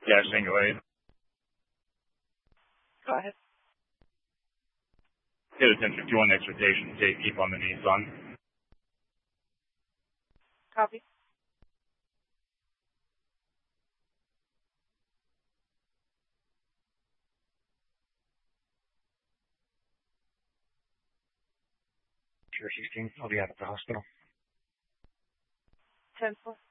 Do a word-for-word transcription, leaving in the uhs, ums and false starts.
Yeah, single eight. Go ahead. Hit a ten fifty-one exhortation. Take keep on the knees on. Copy. Sure, sixteen. I'll be out at the hospital. ten four.